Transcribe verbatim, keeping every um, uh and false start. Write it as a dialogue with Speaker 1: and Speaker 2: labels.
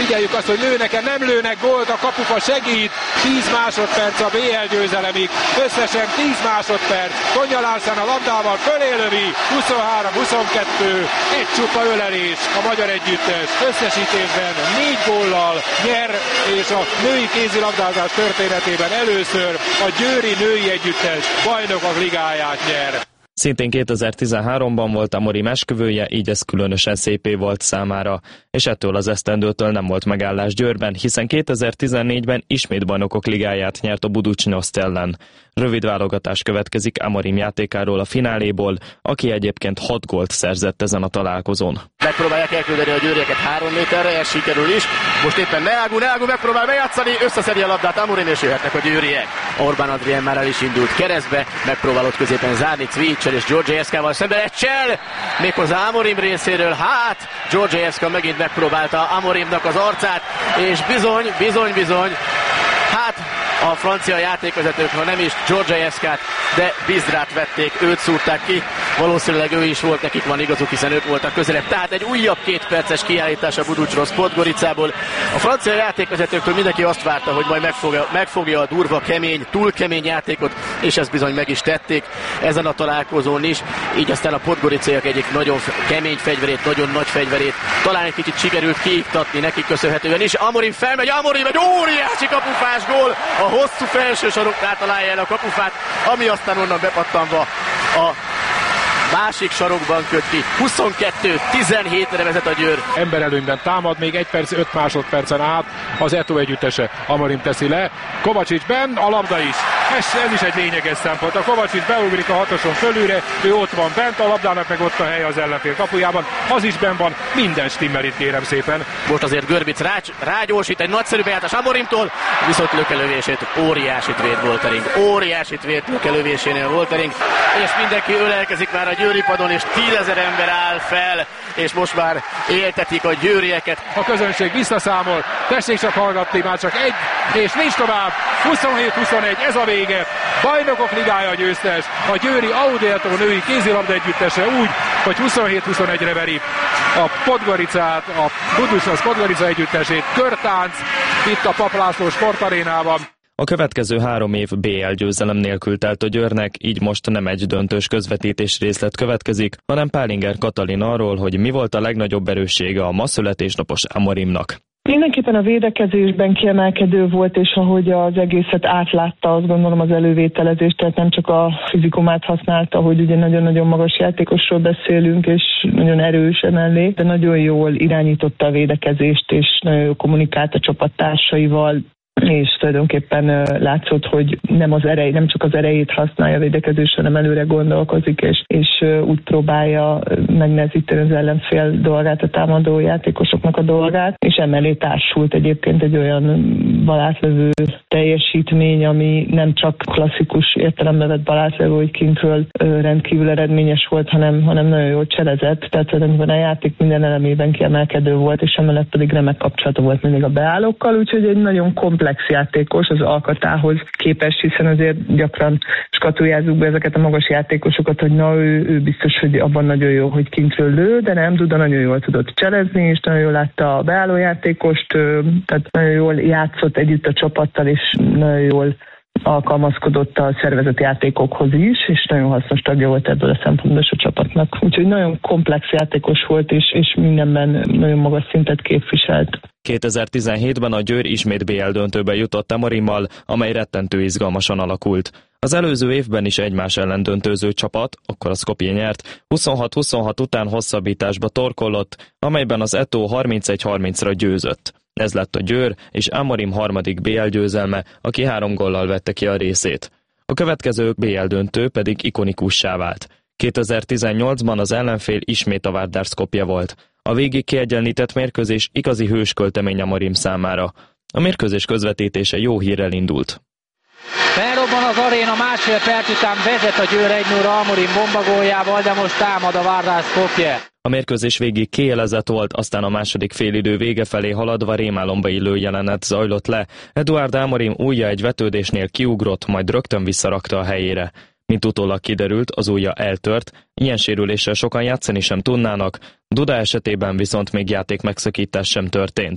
Speaker 1: figyeljük azt, hogy lőnek-e, nem lőnek gólt, a kapufa segít, tíz másodperc a bé el győzelemig, összesen tíz másodperc, Tonya Larsen a labdával fölélövi, huszonhárom huszonkettő, egy csupa ölelés, a magyar együttes összesítésben négy góllal nyer, és a női kézilabdázás történetében először a győri női együttes bajnokok ligáját nyer.
Speaker 2: Szintén kétezer-tizenháromban volt Amorim esküvője, így ez különösen szép év volt számára, és ettől az esztendőtől nem volt megállás Győrben, hiszen kétezer-tizennégyben ismét bajnokok ligáját nyert a Budućnost ellen. Rövid válogatás következik Amorim játékáról a fináléból, aki egyébként hat gólt szerzett ezen a találkozón.
Speaker 3: Megpróbálják elküldeni a győrieket három méterre, ez sikerül is. Most éppen Neagu, Neagu megpróbál bejátszani, összeszedi a labdát Amorim, és jöhetnek a győriek. Orbán Adrien már el is indult keresztbe, megpróbálott középen zárni Cvicsel és Georgievskával szemben egy csel, méghozzá Amorim részéről. Hát, Georgievska megint megpróbálta Amorimnak az arcát, és bizony, bizony, bizony, hát a francia játékvezetők, ha nem is Georgievskát, de Bizdrát vették, őt szúrták ki. Valószínűleg ő is volt, nekik van igazuk, hiszen ők voltak közelebb. Tehát egy újabb két perces kiállítás a Budućnost Podgoricából. A francia játékvezetőktől mindenki azt várta, hogy majd megfogja, megfogja a durva, kemény, túl kemény játékot, és ezt bizony meg is tették ezen a találkozón is. Így aztán a podgoricaiak egyik nagyon kemény fegyverét, nagyon nagy fegyverét talán egy kicsit sikerült kiiktatni nekik köszönhetően is. Amorim felmegy, Amorim egy óriási kapufás gól, a hosszú felső saroknál találja el a kapufát, ami aztán onnan bepattanva a másik sarokban köt ki. huszonkettő tizenhétre vezet a Győr.
Speaker 1: Emberelőnyben támad, még egy perc, öt másodpercen át az Eto együttese. Amorim teszi le, Kovačić benn, a labda is. Ez, ez is egy lényeges szempont. A Kovačić beugrik a hatoson fölülre, ő ott van bent, a labdának meg ott a hely az ellenfél kapujában. Az is benn van, minden stimmel itt, kérem szépen.
Speaker 3: Most azért Görbic rá, rágyorsít, egy nagyszerű bejátás Amorimtól, viszont lökelövését óriásit véd Woltering. Óriásit véd lökelövésénél Woltering, és mindenki ölelkezik már a győri padon, és tízezer ember áll fel, és most már éltetik a győrieket.
Speaker 1: A közönség visszaszámol, tessék csak hallgatni, már csak egy, és nincs tovább. huszonhét huszonegy, ez a vége. Bajnokok ligája győztes. A győri Audi Eto női kézilabda együttese úgy, hogy huszonhét huszonegyre veri a Podgoricát, a Budućnost Podgorica együttesét. Körtánc itt a Pap László sportarénában.
Speaker 2: A következő három év bé el győzelem nélkül telt a Győrnek, így most nem egy döntős közvetítés részlet következik, hanem Pálinger Katalin arról, hogy mi volt a legnagyobb erőssége a ma születésnapos Amorimnak.
Speaker 4: Mindenképpen a védekezésben kiemelkedő volt, és ahogy az egészet átlátta, azt gondolom az elővételezést, tehát nem csak a fizikumát használta, hogy ugye nagyon-nagyon magas játékosról beszélünk, és nagyon erős emellé, de nagyon jól irányította a védekezést, és nagyon jól kommunikált a csapattársaival, és tulajdonképpen látszott, hogy nem az erej, nem csak az erejét használja a védekezés, hanem előre gondolkozik, és, és úgy próbálja megnehezíteni az ellenfél dolgát, a támadó játékosoknak a dolgát, és emellé társult egyébként egy olyan balátlövő teljesítmény, ami nem csak klasszikus értelembe vett balátlövő, hogy kintről rendkívül eredményes volt, hanem, hanem nagyon jól cselezett, tehát tulajdonképpen a játék minden elemében kiemelkedő volt, és emellett pedig remek kapcsolata volt mindig a beállókkal, úgyhogy egy nagyon komplex játékos az alkatához képest, hiszen azért gyakran skatujázzuk be ezeket a magas játékosokat, hogy na ő, ő biztos, hogy abban nagyon jó, hogy kintről lő, de nem, Duda nagyon jól tudott cselezni, és nagyon jól látta a beálló játékost, tehát nagyon jól játszott együtt a csapattal, és nagyon jól alkalmazkodott a szervezett játékokhoz is, és nagyon hasznos tagja volt ebből a szempontból a csapatnak. Úgyhogy nagyon komplex játékos volt, és, és mindenben nagyon magas szintet képviselt.
Speaker 2: kétezer-tizenhétben a Győr ismét bé el döntőbe jutott Amorimmal, amely rettentő izgalmasan alakult. Az előző évben is egymás ellen döntőző csapat, akkor a Skopje nyert, huszonhat huszonhat után hosszabbításba torkollott, amelyben az Eto harmincegy harmincra győzött. Ez lett a Győr és Amorim harmadik bé el győzelme, aki három góllal vette ki a részét. A következő bé el döntő pedig ikonikussá vált. kétezer-tizennyolcban az ellenfél ismét a Vardar Skopje volt. A végig kiegyenlített mérkőzés igazi hősköltemény Amorim számára. A mérkőzés közvetítése jó hírrel indult.
Speaker 5: Felrobban az aréna, másfél perc után vezet a Győr egy nulla Amorim bombagóljával, de most támad a Vardar Skopje.
Speaker 2: A mérkőzés végig kiélezett volt, aztán a második félidő vége felé haladva rémálomba illő jelenet zajlott le. Eduard Amorim ujja egy vetődésnél kiugrott, majd rögtön visszarakta a helyére. Mint utólag kiderült, az ujja eltört, ilyen sérüléssel sokan játszani sem tudnának, Duda esetében viszont még játék megszakítás sem történt.